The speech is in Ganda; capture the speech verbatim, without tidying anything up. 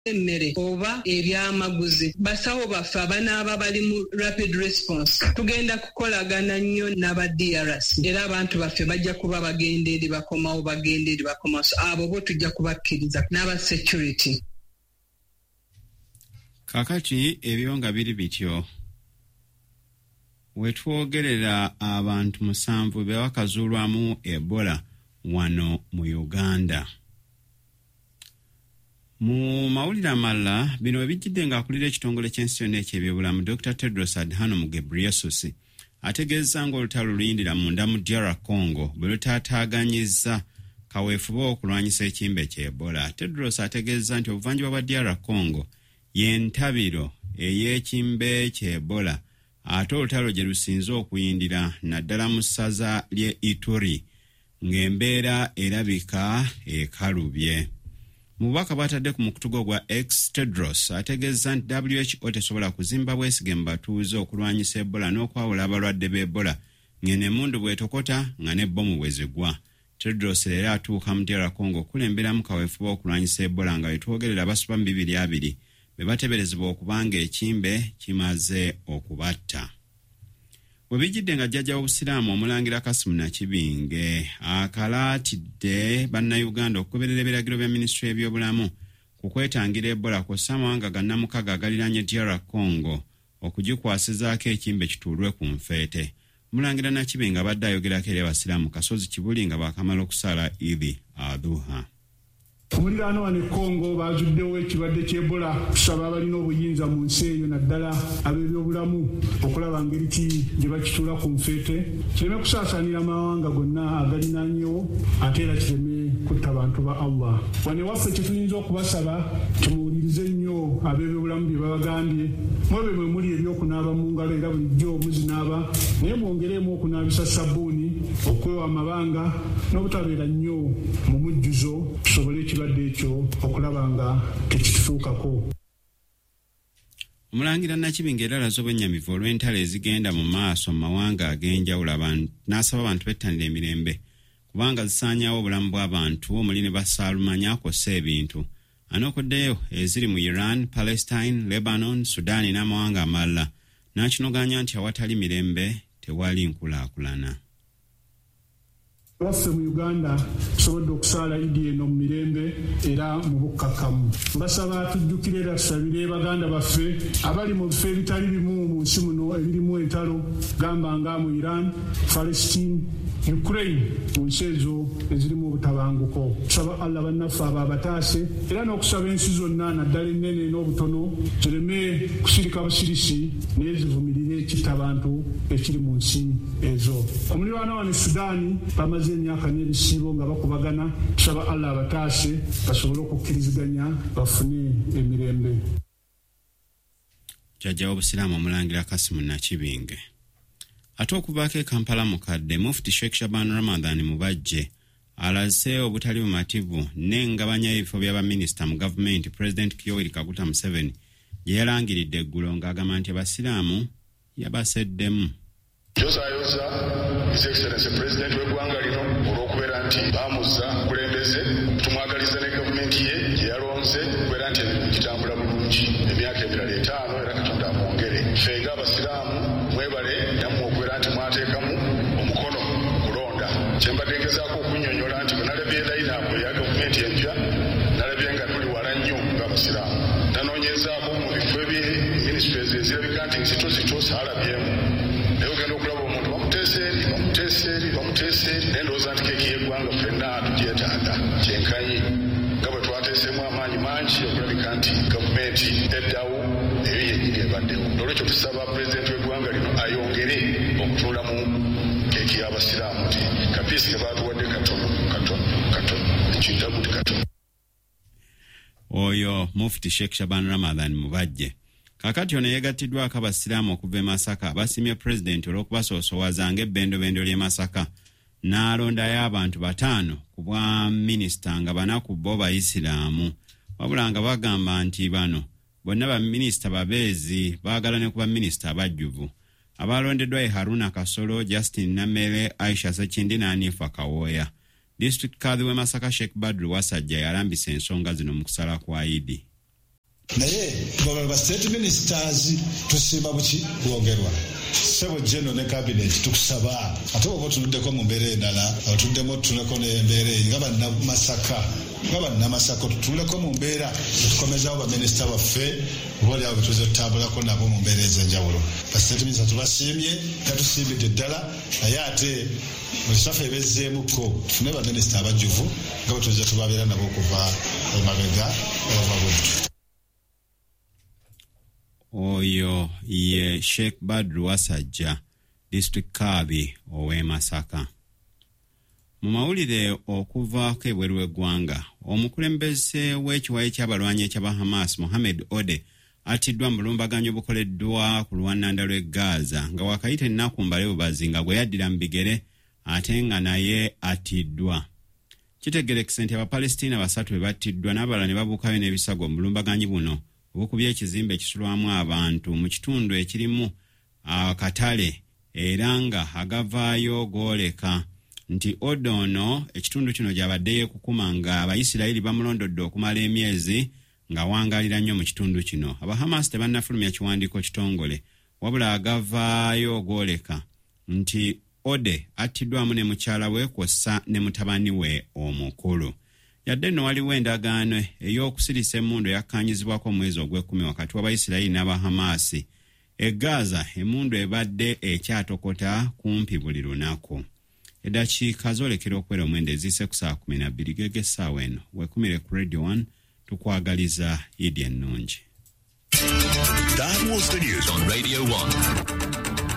emmere oba ebyamaguzi. Basawo baffe abanaaba bali mu rapid response tugenda kukolagana nnyo n'aba D R C era abantu baffe bajja kuba bagenda eri bakomawo bagenda eri bakomawo so abo bo tujja kubakkiriza n'aba security. Kakati ebyo nga biri bityo wetwogerera abantu musanvu be wakazuulwamu Ebola wano mu Uganda. Mu mawulire amalala bino bijjidde ng'akulira ekitongole ky'ensi yonna eky'ebyobulamu Doctor Tedros Adhanom Ghebreyesus ategeeza ng'olutalo luyindira munda mu D R Congo bwe lutaataaganyizza kaweefube okulwanyisa ekimbe ky'Ebola. Tedros ategeeza nti obuvanjuba bwa D R Congo y'entabiro ey'ekimbe ky'Ebola ate olutalo gye lusinze okuyindira naddala mu ssaza ly'e Ituri ng'embeera erabika ekalubye. Mu bubaka bw'atadde ku mukutu gwa X, Tedros ategeeza nti W H O tesobola kuzimba bwesige mu batuuze okulwanyisa Ebola n'okwawula abalwadde b'Ebola ng'eno emmundu bw'etokota nga n'ebbomu bwe zigwa. Tedros era atuuka mu D R Congo okulemberamu kaweefube okulwanyisa Ebola nga wetwogerera abasuba mu bibiri abiri be bateeberezebwa okubanga ekimbe kimaze okubatta. Bwe bijjidde nga jjajja w'Obusiraamu Omulangira Kasimu Nakibinge akalaatidde bannayuganda okugoberera ebiragiro bya minisitule y'ebyobulamu ku kwetangira Ebola kw'ossa amawanga gannamukaga agaliraanye D R Congo okugikwasizaako ekimbe kituulwe ku nfeete. Omulangira Nakibinge abadde ayogerako eri Abasiraamu Kasozi Kibuli nga baakamala okusala Idi Adhuha. Omuliraano wano e Congo baazuddewo ekirwadde ky'Ebola kusaba abalina obuyinza mu nsi eyo naddala ab'ebyobulamu okulaba ngeri ki gye bakituula ku nfeete kireme kusaasaanira amawanga gonna agalinaanyewo ate era kireme kutta bantu ba Allah. Wano ewaffe kye tuyinza okubasaba kimuwulirize nnyo ab'ebyobulamu bye babagambye mwebe bwe muli eby'okunaaba mu ngalo era bulijjo muzinaaba naye mwongereemu okunaabisa sabbuuni okwewa amabanga n'obutabeera nnyo mu mujjuzo tusobole ekirwadde ekyo okulaba nga tekitutuukako. Omulangira Nakibinge era alaze obwennyamivu olw'entalo ezigenda mu maaso mu mawanga ag'enjawulo n'asaba abantu bettanira emirembe kubanga zisaanyaawo obulamu bw'abantu omuli ne basaalumanya kw'ossa ebintu. Anookoddeyo eziri mu Iran, Palestine, Lebanon, Sudan n'amawanga amalala n'akinoganya nti awatali mirembe tewali nkulaakulana. Waffe mu Uganda tusobodde okusaala Idi eno mu mirembe era mu bukkakkamu. Mbasaba tujjukire era tusabire baganda baffe abali mu bifo ebitali bimu mu nsi muno ebirimu entalo gamba nga mu Iran, Palestine, Ukraine mu nsi ezo ezirimu obutabanguko. Tusaba Allah bannaffe abo abataase era n'okusaba ensi zonna naddala ennene n'obutono zireme kusirika busirisi naye zivumirire ekitta abantu ekiri mu nsi ezo. Omuliraano wano Sudaani bamaze emyaka n'ebisiibo nga bakubagana tusaba Allah abataase basobole okukkiriziganya bafune emirembe. Jjajja w'Obusiraamu Omulangira Kasimu Nakibinge. Ate okuvaako e Kampala mukadde Mufti Sheikh Shaban Ramadan Mubajje alaze obutali bumativu n'engabanya y'ebifo by'abaminisita mu gavumenti President Yoweri Kaguta Museveni gye yalangiridde eggulo ng'agamba nti Abasiraamu yabaseddemu. Josaayoza His Excellency President w'eggwanga lino olw'okubeera nti baamuzza kulembeze tumwagaliza ne gavumenti ye gye yalonze okubeera nti ebintu kitambula bulungi emyaka emirala etaano era Katonda amwongere. Ffe ng'Abasiraamu mwebale nammwe okubeera nti mwateekamu omukono kulonda. Kye mbadde ngezaako okunnyonnyola nti bwe nalabye layinaapu eya gavumenti empya nalabye nga tuli wala nnyo ng'Abasiraamu. Nanoonyezaako mu bifo eby'eminisitule ezirabika nti nzito zito saalabyemu. Naye ogenda okulaba omuntu bamuteeseeri bamuteeseeri bamuteeseeri naye ndowooza nti keeki y'eggwanga ffenna tugyetaaga kyenkanyi nga bwe twateeseemu amaanyi mangi okulabika nti gavumenti eddawo eyo yennyini ebaddewo. Olwekyo tusaba pulezidenti w'eggwanga lino ayongere okutuula mu keeki y'Abasiraamu nti kapiisi ke baatuwadde katono katono katono ekiyitamu nti katono. Oyo Mufti Sheikh Shaban Ramadan Mubajje. Kakati ono yegattiddwako Abasiraamu okuva e Masaka basimye pulezidenti olw'okubasoosowaza ng'ebbendobendo ly'e Masaka n'alondayo abantu bataano ku bwa minisita nga bana ku bo Bayisiraamu wabula nga bagamba nti bano bonna baminisita babeezi baagala ne ku baminisita abajjuvu. Abalondeddwa e Haruna Kasolo, Justin Namere, Aisha Sekindi n'Anifa Kawooya. District Kadhi w'e Masaka Sheikh Badru Wasajja yalambisa ensonga zino mu kusala kwa Idi. naye baba state ministers tusimba buki kuongerwa sebo general ne cabinet tukusaba ate obo tunuddeko mu mbeera endala tuddemo tuleko n'embeera ngaba na Masaka ngaba na Masaka tuleko mu mbeera tukomezawo ba minister baffe boli abo tuze tutambulako nabo mu mbeera ez'enjawulo ba state minister tubasiimye katusimbidde ddala naye ate musafe bezzeemuko tufune ba minister abajuvu nga bwe tuze tubabeera nabo okuva emabega ova buntu. Oyo ye Sheikh Badru Wasajja, District Kabi owe Masaka. Mu mawulire okuvaako ebweru w'eggwanga, omukulembeze w'ekiwayi ky'abalwanyi eky'aba Hamas Mohamed Ode atiddwa mu bulumbaganyi obukoleddwa ku luwannanda lw'e Gaza nga wakayita ennaku mbale bubazi nga gwe yaddira mu bigere ate nga naye atiddwa. Kitegerekese nti Abapalestina basatu be battiddwa n'abalala ne babuukayo n'ebisago mu bulumbaganyi buno obukubye ekizimbe ekisulwamu abantu mu kitundu ekirimu akatale era nga agavaayo gooleka nti Odono ekitundu kino gy'abadde yeekukuma nga Abayisirayiri bamulondodde okumala emyezi nga wangaalira nnyo mu kitundu kino. Abahamas tebannafulumya kiwandiiko kitongole wabula agavaayo gooleka nti Ode attiddwamu ne mukyala we kw'ossa ne mutabani we omukulu. Yadde nno waliwo endagaano ey'okusirisa emmundu eyakkaanyizibwako omwezi ogw'ekkumi wakati w'Abayisirayiri n'Abahamasi. E Gaza emmundu ebadde ekyatokota kumpi buli lunaku. Eddakiika zoolekera okuwera omwenda eziise ku saa kumi na bbiri gege essaawa eno weekumire ku Radio one tukwagaliza Idi ennungi. That was the news on Radio one.